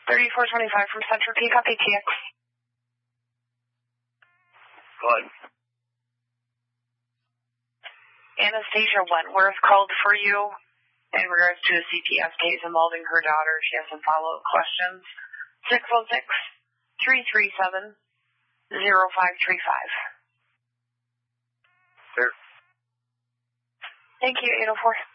3425 from Central P. Copy TX. Go ahead. Anastasia Wentworth called for you in regards to a CPS case involving her daughter. She has some follow-up questions. 606-337-0535. Sure. Thank you, 804.